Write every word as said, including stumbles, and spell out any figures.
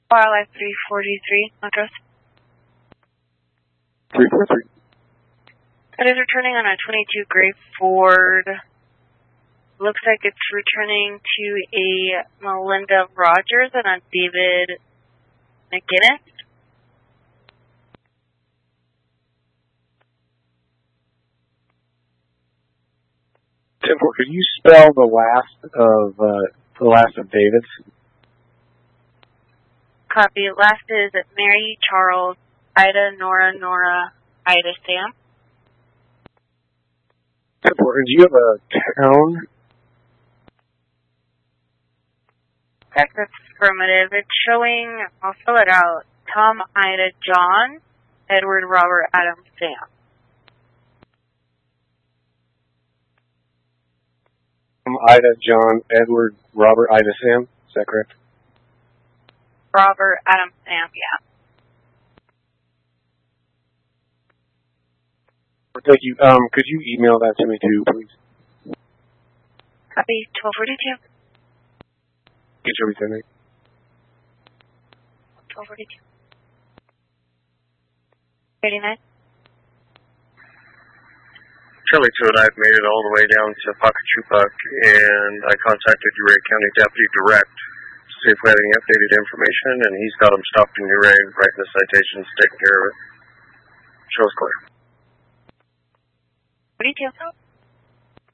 Wildlife three forty-three, address. three forty-three. It is returning on a twenty-two gray Ford. Looks like it's returning to a Melinda Rogers and a David McGinnis. ten four, could you spell the last of uh, the last of David's? Copy. Last is Mary Charles, Ida Nora Nora, Ida Sam. ten four, do you have a town? That's affirmative. It's showing, I'll fill it out, Tom, Ida, John, Edward, Robert, Adam, Sam. Tom, Ida, John, Edward, Robert, Ida, Sam. Is that correct? Robert, Adam, Sam, yeah. Thank you. Um, could you email that to me too, please? Copy. twelve forty-two. Get your everything. twelve forty-two. thirty-nine. Charlie two and I have made it all the way down to Pocatchupac, and I contacted Ouray County Deputy Direct to see if we had any updated information, and he's got them stopped in Ouray, writing the citations, taking care of it. Show's clear. forty-two.